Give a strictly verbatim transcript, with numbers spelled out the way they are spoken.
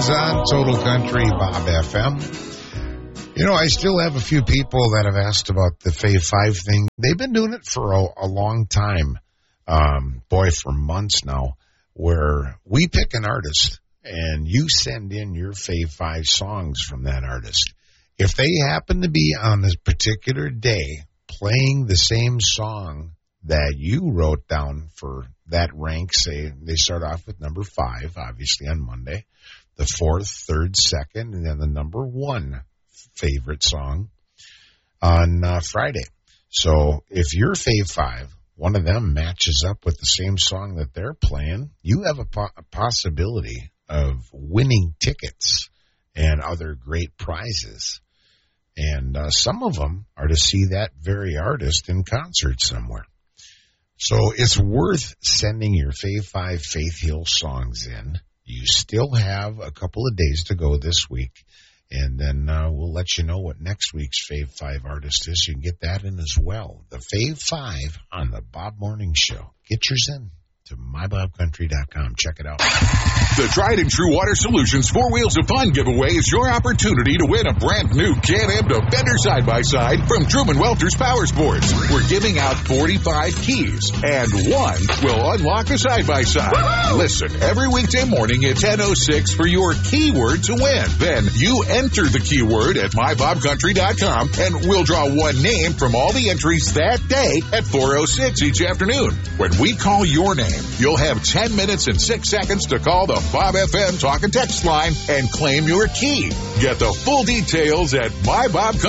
Tunes on Total Country Bob F M. You know, I still have a few people that have asked about the Fave Five thing. They've been doing it for a, a long time, um, boy, for months now, where we pick an artist and you send in your Fave Five songs from that artist. If they happen to be on this particular day playing the same song that you wrote down for that rank, say they start off with number five, obviously on Monday, the fourth, third, second, and then the number one favorite song on uh, Friday. So if your Fave Five, one of them matches up with the same song that they're playing, you have a, po- a possibility of winning tickets and other great prizes. And uh, some of them are to see that very artist in concert somewhere. So it's worth sending your Fave Five Faith Hill songs in. You still have a couple of days to go this week, and then uh, we'll let you know what next week's Fave Five artist is. You can get that in as well. The Fave Five on the Bob Morning Show. Get yours in to my bob country dot com. Check it out. The Tried and True Water Solutions Four Wheels of Fun giveaway is your opportunity to win a brand new Can-Am Defender side-by-side from Truman Welter's Power Sports. We're giving out forty-five keys, and one will unlock the side-by-side. Woo-hoo! Listen every weekday morning at ten oh six for your keyword to win. Then you enter the keyword at my bob country dot com, and we'll draw one name from all the entries that day at four oh six each afternoon. When we call your name, you'll have ten minutes and six seconds to call the Bob F M talk and text line and claim your key. Get the full details at my bob country